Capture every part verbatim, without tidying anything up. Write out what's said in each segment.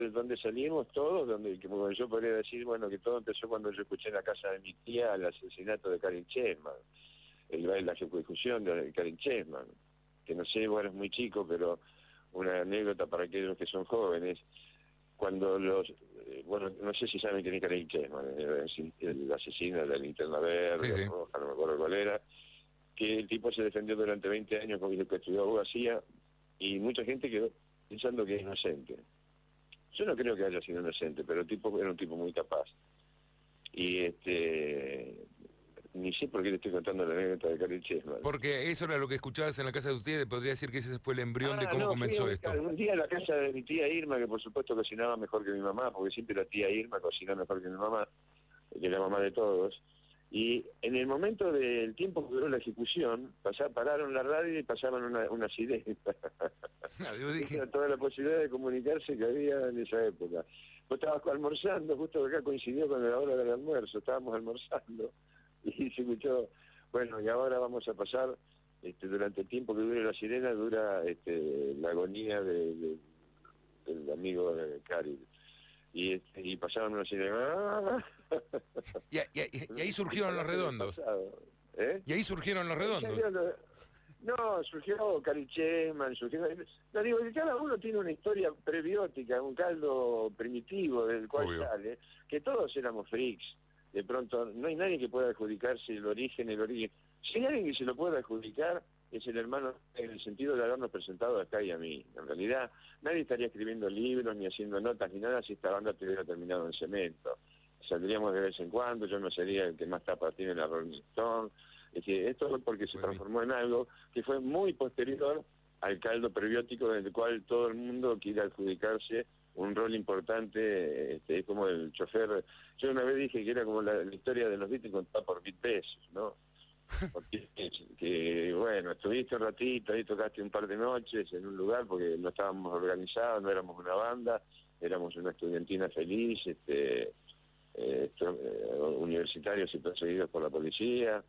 donde salimos todos, donde como yo podría decir, bueno, que todo empezó cuando yo escuché en la casa de mi tía el asesinato de Karin Chessman, el, la ejecución de Karin Chessman, que no sé, bueno, es muy chico, pero una anécdota para aquellos que son jóvenes. Cuando los, eh, bueno, no sé si saben quién es Karin Chessman, el, el asesino de la linterna verde, sí, sí. roja, no me acuerdo cuál era, que el tipo se defendió durante veinte años porque estudió abogacía y mucha gente quedó pensando que es inocente. Yo no creo que haya sido inocente, pero el tipo era un tipo muy capaz. Y este, ni sé por qué le estoy contando la anécdota de Karin Chessman. Porque eso era lo que escuchabas en la casa de ustedes, podría decir que ese fue el embrión Ah, de cómo no, comenzó fui esto. un, un día a la casa de mi tía Irma, que por supuesto cocinaba mejor que mi mamá, porque siempre la tía Irma cocina mejor que mi mamá, que es la mamá de todos. Y en el momento del tiempo que duró la ejecución, pasaron, pararon la radio y pasaban una, una sirena. Yo dije... Era toda la posibilidad de comunicarse que había en esa época. Vos estabas almorzando, justo acá coincidió con la hora del almuerzo, estábamos almorzando y se escuchó, bueno, y ahora vamos a pasar, este, durante el tiempo que dure la sirena, dura este, la agonía de, de, del amigo de Cari. Y, este, y pasaban una sirena. Y, y, y ahí surgieron los redondos. ¿Eh? Y ahí surgieron los redondos. No, surgió Karin Chessman, surgió... No, digo que cada uno tiene una historia prebiótica, un caldo primitivo del cual Obvio. sale, que todos éramos freaks. De pronto, no hay nadie que pueda adjudicarse el origen, el origen. Si hay alguien que se lo pueda adjudicar, es el hermano, en el sentido de habernos presentado acá y a mí. En realidad, nadie estaría escribiendo libros, ni haciendo notas, ni nada, si esta banda tuviera terminado en cemento. Saldríamos de vez en cuando, yo no sería el que más tapas tiene la Rolling Stone. Es que esto fue porque se transformó en algo que fue muy posterior al caldo prebiótico del cual todo el mundo quiere adjudicarse un rol importante, este, como el chofer. Yo una vez dije que era como la, la historia de los Beatles contada por Pete Best, ¿no? Porque, que, bueno, estuviste un ratito, ahí tocaste un par de noches en un lugar porque no estábamos organizados, no éramos una banda, éramos una estudiantina feliz, este, eh, universitarios y perseguidos por la policía.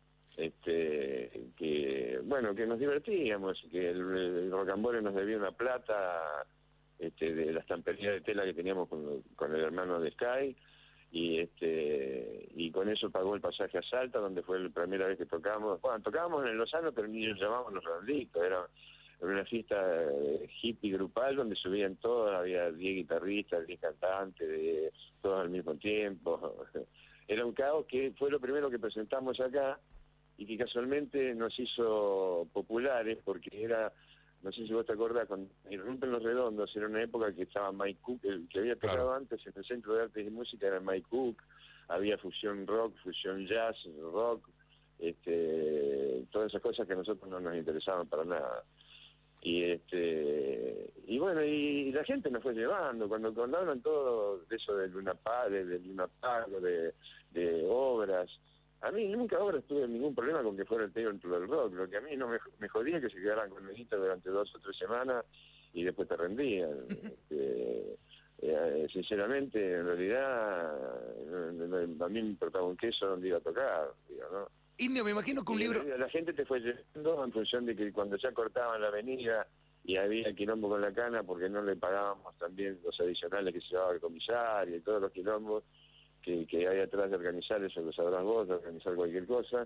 Este, que bueno, que nos divertíamos, que el, el Rocambole nos debía una plata este, de la estampería de tela que teníamos con, con el hermano de Sky, y este y con eso pagó el pasaje a Salta, donde fue la primera vez que tocamos. Bueno, tocábamos en el Lozano, pero ni nos llamábamos Los Redonditos, era una fiesta hippie grupal donde subían todos, había diez guitarristas, diez cantantes, de, todos al mismo tiempo. Era un caos que fue lo primero que presentamos acá, y que casualmente nos hizo populares, porque era, no sé si vos te acordás, cuando Irrumpen los Redondos, era una época que estaba Mike Cook, el que había tocado claro. antes en el Centro de Artes y Música era Mike Cook, había fusión rock, fusión jazz, rock, este, todas esas cosas que a nosotros no nos interesaban para nada. Y este y bueno, y la gente nos fue llevando, cuando, cuando hablan todo de eso de Luna Park, de, de Luna Park, de, de obras. A mí nunca ahora tuve ningún problema con que fuera el Templo del Rock. Lo que a mí no me, me jodía que se quedaran con el durante dos o tres semanas y después te rendían. este, eh, sinceramente, en realidad, a mí me importaba un queso donde iba a tocar, digo, ¿no? Indio, me imagino que un y libro... La gente te fue llevando en función de que cuando ya cortaban la avenida y había quilombo con la cana porque no le pagábamos también los adicionales que se llevaba el comisario y todos los quilombos que, que hay atrás de organizar, eso lo sabrás vos, de organizar cualquier cosa,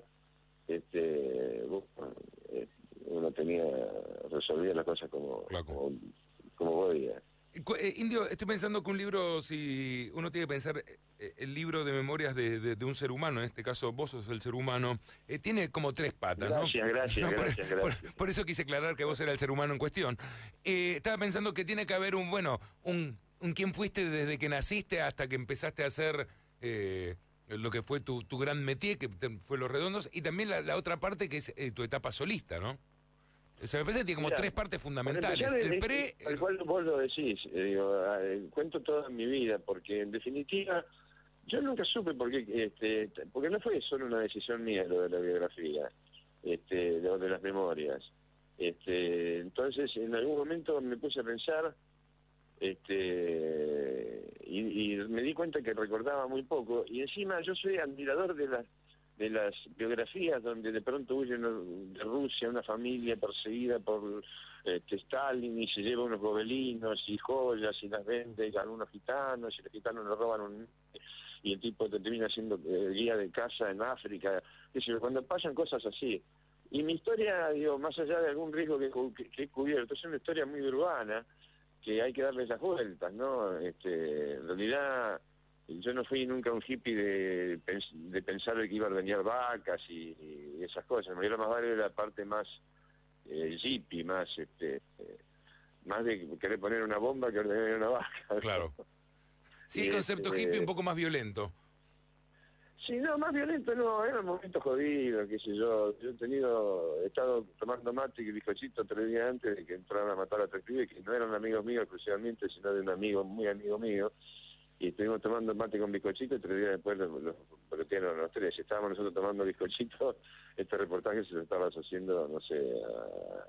este uno tenía, resolvía las cosas como, claro. como, como podía. Eh, Indio, estoy pensando que un libro, si uno tiene que pensar, eh, el libro de memorias de, de, de un ser humano, en este caso vos sos el ser humano, eh, tiene como tres patas, gracias, ¿no? Gracias, no, gracias, por, gracias. Por, por eso quise aclarar que vos eras el ser humano en cuestión. Eh, estaba pensando que tiene que haber un, bueno, un, un quién fuiste desde que naciste hasta que empezaste a hacer eh, lo que fue tu, tu gran métier, que fue Los Redondos, y también la, la otra parte que es eh, tu etapa solista, ¿no? O sea, me parece que tiene como Mirá, tres partes fundamentales. Empezar, el pre... Al cual vos lo decís, eh, digo, eh, cuento toda mi vida, porque en definitiva, yo nunca supe por qué, este, porque no fue solo una decisión mía lo de la biografía, este, de, de las memorias. Este, entonces, en algún momento me puse a pensar, este, y, y me di cuenta que recordaba muy poco, y encima yo soy admirador de las de las biografías donde de pronto huyen de Rusia una familia perseguida por este, Stalin y se lleva unos gobelinos y joyas y las vende a unos gitanos y los gitanos le roban un... y el tipo te termina siendo eh, guía de casa en África, qué sé yo, cuando pasan cosas así. Y mi historia, digo, más allá de algún riesgo que, que, que he cubierto, es una historia muy urbana, que hay que darle las vueltas, ¿no? Este, en realidad, yo no fui nunca un hippie de, de pensar que iba a ordeñar vacas y, y esas cosas. Me dio más vale la parte más eh, hippie, más, este, eh, más de querer poner una bomba que ordeñar una vaca. Claro. Sí, el y concepto este, hippie un poco más violento. Sí, no, más violento no, era un momento jodido, qué sé yo. Yo he tenido, he estado tomando mate y bizcochito tres días antes de que entraran a matar a tres pibes, que no eran amigos míos exclusivamente, sino de un amigo, muy amigo mío. Y estuvimos tomando mate con bizcochito y tres días después los, los brotearon los tres. Estábamos nosotros tomando bizcochito, este reportaje se lo estabas haciendo, no sé, a...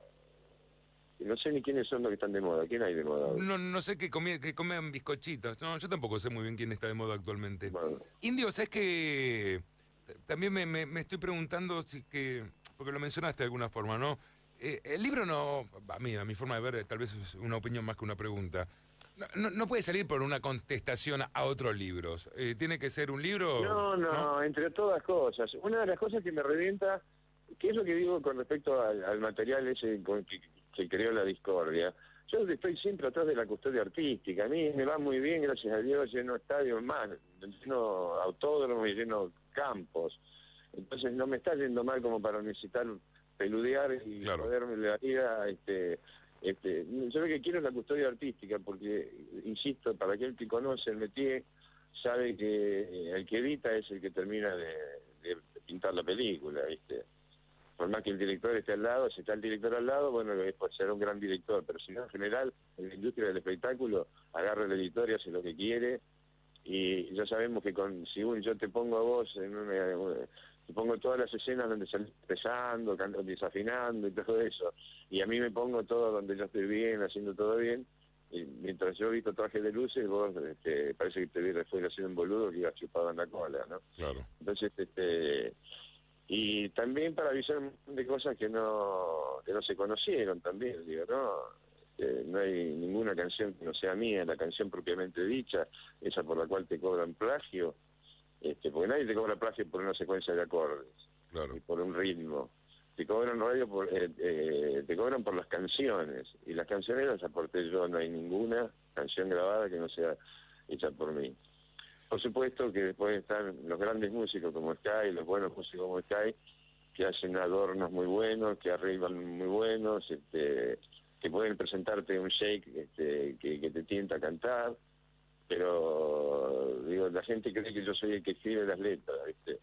no sé ni quiénes son los que están de moda. ¿Quién hay de moda hoy? No, no sé qué, comí, que comen bizcochitos. No, yo tampoco sé muy bien quién está de moda actualmente. Bueno, Indio, ¿sabes que también me, me, me estoy preguntando si que, porque lo mencionaste de alguna forma, ¿no? Eh, el libro no, a mí, a mi forma de ver, tal vez es una opinión más que una pregunta. No, no, no puede salir por una contestación a otros libros. Eh, ¿Tiene que ser un libro? No, no, no, entre todas cosas. Una de las cosas que me revienta, que es lo que digo con respecto al, al material ese con que, que creó la discordia. Yo estoy siempre atrás de la custodia artística. A mí me va muy bien, gracias a Dios, lleno estadios más, lleno autódromos y lleno campos. Entonces no me está yendo mal como para necesitar peludear y Claro. joderme la vida. Este, este, yo lo que quiero es la custodia artística, porque, insisto, para aquel que conoce el métier, sabe que el que edita es el que termina de, de pintar la película, ¿viste? Por más que el director esté al lado, si está el director al lado, bueno, pues será un gran director, pero si no, en general, en la industria del espectáculo, agarra el editor y hace lo que quiere, y ya sabemos que con si un, yo te pongo a vos en una, una, te pongo todas las escenas donde salís empezando, cantando, desafinando y todo eso, y a mí me pongo todo donde yo estoy bien, haciendo todo bien, y mientras yo visto traje de luces, vos este, parece que te vieras fuera haciendo un boludo que ibas chupado en la cola, ¿no? Claro. Entonces, este... y también para avisar un montón de cosas que no que no se conocieron también, digo, no eh, no hay ninguna canción que no sea mía, la canción propiamente dicha, esa por la cual te cobran plagio, este, porque nadie te cobra plagio por una secuencia de acordes, Claro. y por un ritmo, te cobran radio por eh, eh, te cobran por las canciones, y las canciones las aporté yo, no hay ninguna canción grabada que no sea hecha por mí. Por supuesto que después están los grandes músicos como Sky, los buenos músicos como Sky, que hacen adornos muy buenos, que arreglan muy buenos, este, que pueden presentarte un shake este, que, que te tienta a cantar, pero digo, la gente cree que yo soy el que escribe las letras, ¿viste?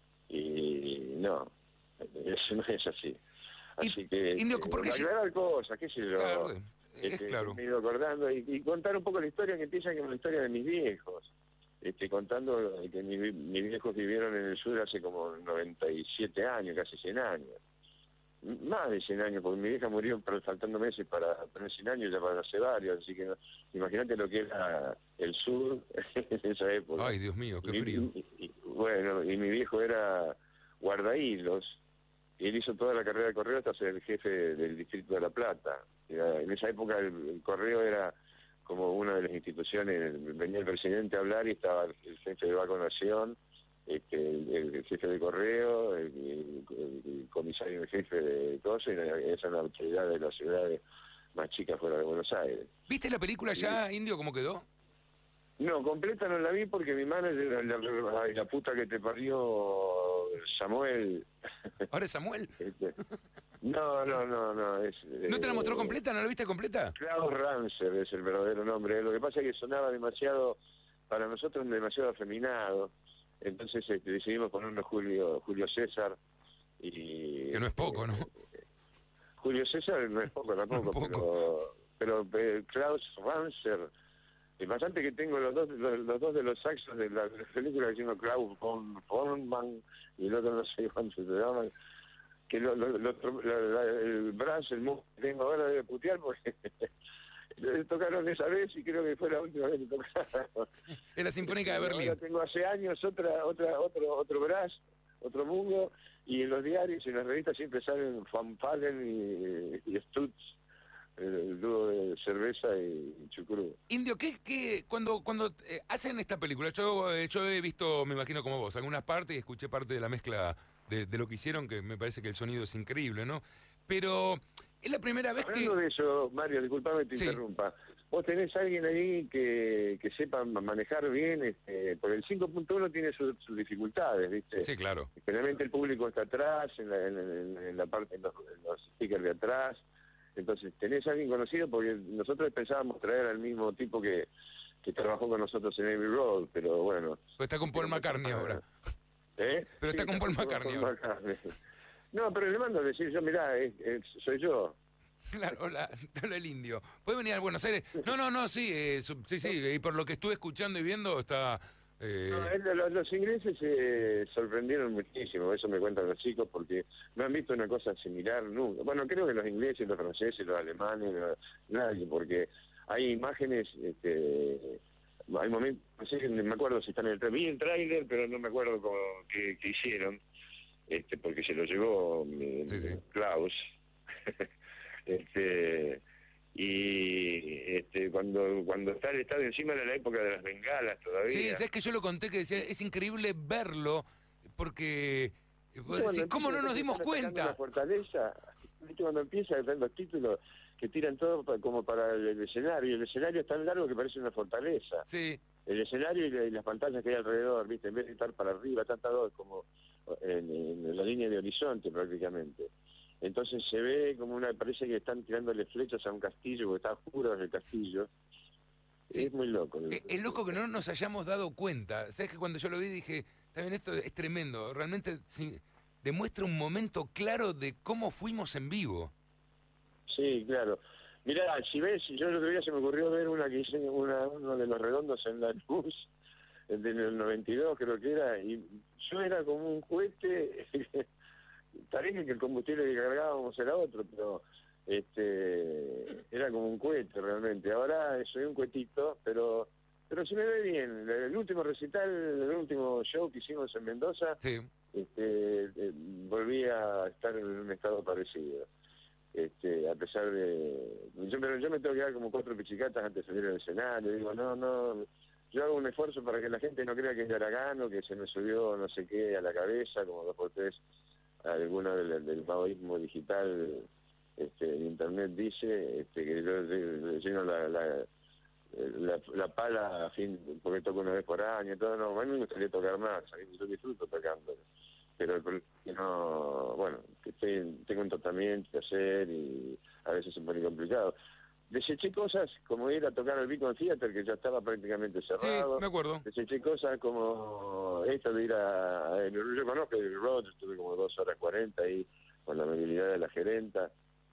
Y no, eso no es así. Así Y, que Indio, este, ¿por qué? aclarar cosas, qué sé yo. Claro, es Este, claro. me he ido acordando y, y contar un poco la historia que empieza con la historia de mis viejos. Este, contando que mi, mis viejos vivieron en el sur hace como noventa y siete años, casi cien años. Más de cien años, porque mi vieja murió faltando meses para tener cien años, ya para hace varios, así que no, imagínate lo que era el sur en esa época. Ay, Dios mío, qué Y mi- frío. y- y- bueno, y mi viejo era guardahilos, y él hizo toda la carrera de correo hasta ser el jefe del distrito de La Plata. Era- en esa época el, el correo era como una de las instituciones, venía el presidente a hablar y estaba el jefe de Banco Nación, este, el, el jefe de correo, el, el- el comisario el jefe de cosas, y esa es la autoridad de las ciudades más chicas fuera de Buenos Aires. ¿Viste la película ya, Indio, cómo quedó? No, completa no la vi porque mi manager, la, la, ay, la puta que te parió, Samuel. ¿Ahora es Samuel? Este, no, no, no, no. Es, ¿No te la mostró eh, completa? ¿No la viste completa? Klaus Ranzer es el verdadero nombre. Lo que pasa es que sonaba demasiado, para nosotros demasiado afeminado. Entonces este, decidimos ponernos Julio Julio César. Y, Que no es poco, ¿no? eh, Julio César no es poco tampoco, No es poco. pero, pero eh, Klaus Ranzer. Es bastante que tengo los dos los, los dos de los saxos de la, de la película, que uno Klaus von Forman y el otro no sé cuánto se llaman. Que lo, lo, lo, la, la, el brazo, el músculo que tengo ahora debe putear porque tocaron esa vez y creo que fue la última vez que tocaron. Es la Sinfónica de Ahora Berlín. tengo hace años otra otra otro otro brazo otro mundo, y en los diarios y en las revistas siempre salen Van Palen y, y Stutz, el, el dúo de cerveza y chucrú. Indio, ¿qué, qué, cuando cuando eh, hacen esta película? Yo, eh, yo he visto, me imagino como vos, algunas partes y escuché parte de la mezcla de, de lo que hicieron, que me parece que el sonido es increíble, ¿no? Pero es la primera vez Hablando que... de eso, Mario, disculpame que te Sí. interrumpa. ¿Vos tenés alguien ahí que, que sepa manejar bien? Este, porque el cinco punto uno tiene sus, sus dificultades, ¿viste? Sí, claro. Generalmente el público está atrás, en la, en, en- en la parte, en los, en los speakers de atrás. Entonces, ¿tenés alguien conocido? Porque nosotros pensábamos traer al mismo tipo que, que trabajó con nosotros en Abbey Road, pero bueno. Pues está con Paul McCartney ahora. ¿Eh? Pero está Sí, con Paul McCartney Paul ahora. McCartney. No, pero le mando a decir yo, mirá, es- es- soy yo. Claro, hola, hola el Indio. ¿Puede venir a Buenos Aires? No, no, no, sí, eh, su- sí, sí, y por lo que estuve escuchando y viendo está... eh, No, es- los, los ingleses se sorprendieron muchísimo, eso me cuentan los chicos, porque no han visto una cosa similar nunca. Bueno, creo que los ingleses, los franceses, los alemanes, no- nadie, porque hay imágenes, este, hay momentos, no sé, me acuerdo si están en el tráiler, vi el tráiler, pero no me acuerdo cómo, qué, qué hicieron, este, porque se lo llevó mi- Sí, sí. Klaus. este y este cuando cuando está el estadio encima era la época de las bengalas todavía. sí, sabes que yo lo conté que decía, es increíble verlo, porque... eh, vos ¿Viste cuando decís, ¿cómo no empieza nos que dimos están atacando cuenta? una fortaleza? ¿Viste cuando empieza a ver los títulos que tiran todo pa- como para el, el escenario? El escenario es tan largo que parece una fortaleza. Sí, El escenario y, la- y las pantallas que hay alrededor, ¿viste? En vez de estar para arriba, están todos como en, en la línea de horizonte prácticamente. Entonces se ve como una, parece que están tirándole flechas a un castillo, porque está oscuro en el castillo. sí. Es muy loco. Eh, Es loco que no nos hayamos dado cuenta. ¿Sabes que cuando yo lo vi dije, está bien, esto es tremendo. Realmente sí, demuestra un momento claro de cómo fuimos en vivo. Sí, claro. Mirá, si ves, yo el otro día se me ocurrió ver una que hice, una, uno de los redondos en la luz, el del noventa y dos creo que era, y yo era como un cohete, está bien que el combustible que cargábamos era otro, pero este era como un cohete realmente. Ahora soy un cohetito, pero pero se me ve bien. El último recital, el último show que hicimos en Mendoza, Sí. este, eh, volví a estar en un estado parecido. Este, a pesar de... Yo, pero yo me tengo que dar como cuatro pichicatas antes de salir al escenario. Digo, no, no... Yo hago un esfuerzo para que la gente no crea que es de Aragano, que se me subió no sé qué a la cabeza, como dos por tres alguna del, del maoísmo digital este, en internet dice, este, que yo le lleno la, la, la, la pala a fin, porque toco una vez por año y todo. No, a mí me gustaría tocar más, a mí yo disfruto tocando, pero el problema es que no, bueno, que estoy, tengo un tratamiento que hacer y a veces se pone complicado. Deseché cosas como ir a tocar al Beacon Theater, que ya estaba prácticamente Sí, cerrado. me acuerdo. Deseché cosas como esto de ir a... a yo conozco el Road, estuve como dos horas cuarenta ahí con la amabilidad de la gerenta.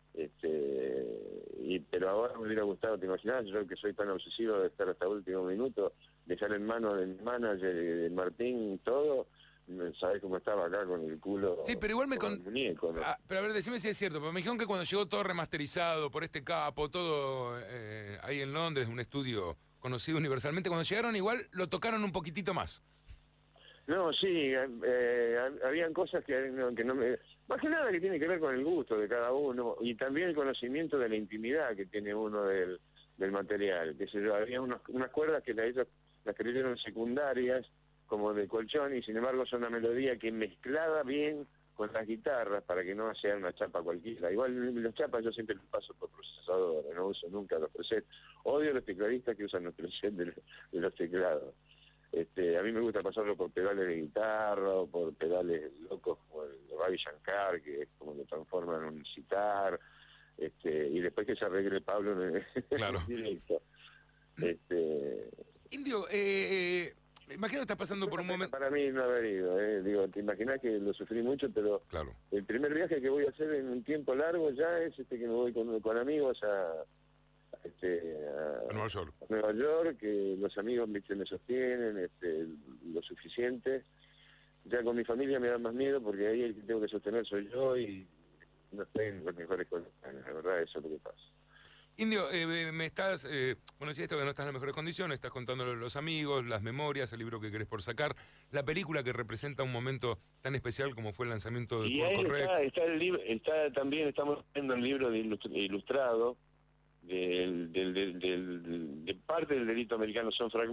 este y Pero ahora me hubiera gustado, te imaginas, yo que soy tan obsesivo de estar hasta el último minuto, dejar en manos del manager, de Martín, todo. ¿Sabés cómo estaba acá con el culo? Sí, pero igual me con con... el muñeco, ¿no? Ah, pero a ver, decime si es cierto, porque me dijeron que cuando llegó todo remasterizado por este capo, todo eh, ahí en Londres, un estudio conocido universalmente, cuando llegaron igual lo tocaron un poquitito más. No, sí, eh, eh, habían cosas que no, que no me... Más que nada que tiene que ver con el gusto de cada uno y también el conocimiento de la intimidad que tiene uno del, del material. Que sé yo, había unos, unas cuerdas que la- ellos las creyeron secundarias, como de colchón, y sin embargo son una melodía que mezclada bien con las guitarras para que no sea una chapa cualquiera. Igual los chapas yo siempre los paso por procesadores, no uso nunca los presets. Odio los tecladistas que usan los presets de, de los teclados. Este, a mí me gusta pasarlo por pedales de guitarra o por pedales locos como el Ravi Shankar, que es como lo transforman en un sitar, este, y después que se arregle Pablo en el Claro. directo. Este, Indio, eh, eh, me imagino que estás pasando por un momento... Para mí no haber ido, eh. Digo, te imaginas que lo sufrí mucho, pero Claro. el primer viaje que voy a hacer en un tiempo largo ya es este que me voy con, con amigos a, este, a, A Nueva York. a Nueva York, que los amigos ¿viste? Me sostienen este, lo suficiente. Ya con mi familia me da más miedo porque ahí el que tengo que sostener soy yo y no estoy en las mejores condiciones, la verdad, eso es lo que pasa. Indio, eh, me estás, eh, bueno, decía esto que no estás en las mejores condiciones, estás contándolo a los amigos, las memorias, el libro que querés por sacar, la película que representa un momento tan especial como fue el lanzamiento de Y Porco ahí Rex. está, está el libro, está también estamos viendo el libro de ilustr- ilustrado del, del, del, del- de parte del delito americano son fragmentos.